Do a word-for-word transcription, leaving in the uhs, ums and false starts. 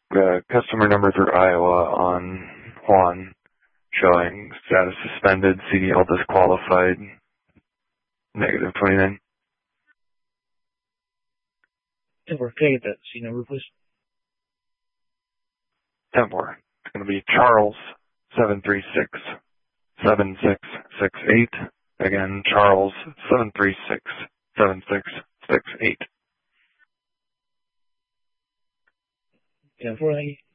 The customer number through Iowa on Juan showing status suspended, C D L disqualified, negative twenty-nine. ten four, can I get that C number, please? ten four. It's going to be Charles seven three six seven six six eight. Again, Charles seven three six seven six six eight. ten four, thank you.